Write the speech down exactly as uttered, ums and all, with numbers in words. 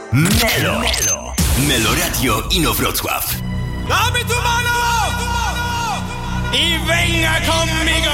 Melo. Melo. Melo Radio Inowrocław. Damy tu mano! I venga conmigo!